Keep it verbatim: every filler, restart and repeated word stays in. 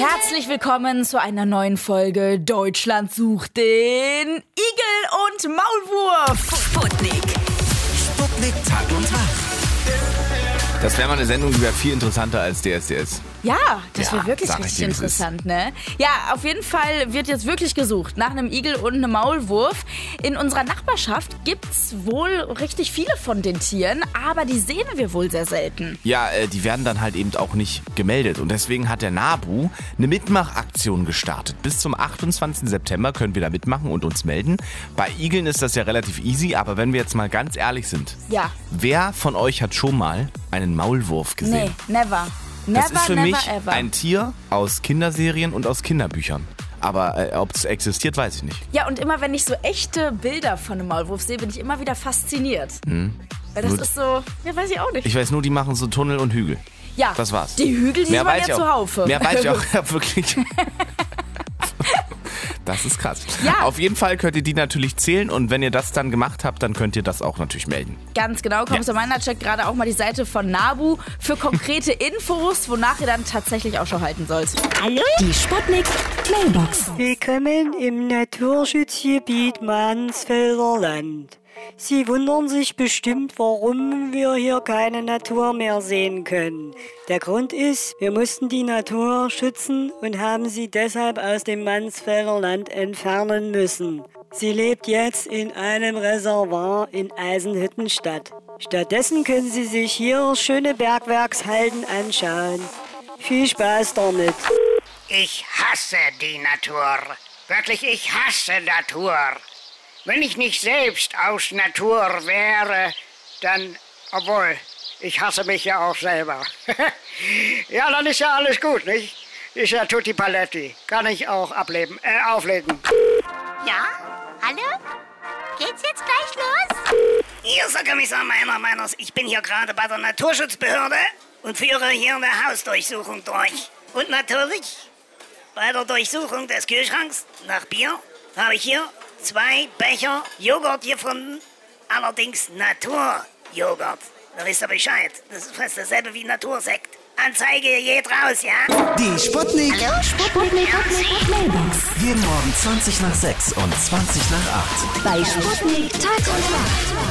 Herzlich willkommen zu einer neuen Folge Deutschland sucht den Igel und Maulwurf. Sputnik. Sputnik Tag und Nacht. Das wäre mal eine Sendung, die wäre viel interessanter als D S D S. Ja, das Ja, wäre wirklich sag ich richtig dir, wie es interessant, ne? Ja, auf jeden Fall wird jetzt wirklich gesucht nach einem Igel und einem Maulwurf. In unserer Nachbarschaft gibt's wohl richtig viele von den Tieren, aber die sehen wir wohl sehr selten. Ja, äh, die werden dann halt eben auch nicht gemeldet. Und deswegen hat der NABU eine Mitmachaktion gestartet. Bis zum achtundzwanzigsten September können wir da mitmachen und uns melden. Bei Igeln ist das ja relativ easy, aber wenn wir jetzt mal ganz ehrlich sind. Ja. Wer von euch hat schon mal einen Maulwurf gesehen? Nee, never. Never, Das ist für never, mich ever. ein Tier aus Kinderserien und aus Kinderbüchern. Aber äh, ob es existiert, weiß ich nicht. Ja, und immer wenn ich so echte Bilder von einem Maulwurf sehe, bin ich immer wieder fasziniert. Hm. Weil das Gut. ist so, ja, weiß ich auch nicht. Ich weiß nur, die machen so Tunnel und Hügel. Ja, Das war's. die Hügel, die Mehr sieht man weiß ja ich auch. zuhaufe. Mehr weiß ich auch, ja, wirklich. Das ist krass. Ja. Auf jeden Fall könnt ihr die natürlich zählen und wenn ihr das dann gemacht habt, dann könnt ihr das auch natürlich melden. Ganz genau, Kommissar Meiner checkt gerade auch mal die Seite von NABU für konkrete Infos, wonach ihr dann tatsächlich auch schon halten sollt. Hallo? Die Sputnik Mailbox. Willkommen im Naturschutzgebiet Mansfelder Land. Sie wundern sich bestimmt, warum wir hier keine Natur mehr sehen können. Der Grund ist, wir mussten die Natur schützen und haben sie deshalb aus dem Mansfelder Land entfernen müssen. Sie lebt jetzt in einem Reservoir in Eisenhüttenstadt. Stattdessen können Sie sich hier schöne Bergwerkshalden anschauen. Viel Spaß damit. Ich hasse die Natur. Wirklich, ich hasse Natur. Wenn ich nicht selbst aus Natur wäre, dann, obwohl, ich hasse mich ja auch selber. Ja, dann ist ja alles gut, nicht? Ist ja tutti paletti. Kann ich auch ableben, äh, auflegen. Ja? Hallo? Geht's jetzt gleich los? Hier ist der Kommissar Meiner Meiners. Ich bin hier gerade bei der Naturschutzbehörde und führe hier eine Hausdurchsuchung durch. Und natürlich, bei der Durchsuchung des Kühlschranks nach Bier, habe ich hier zwei Becher Joghurt gefunden. Allerdings Naturjoghurt. Da wisst ihr Bescheid. Das ist fast dasselbe wie Natursekt. Anzeige geht raus, ja? Die Sputnik. Hallo? Sputnik Mailbox. Jeden Morgen zwanzig nach sechs und zwanzig nach acht. Bei Sputnik Tag und Nacht.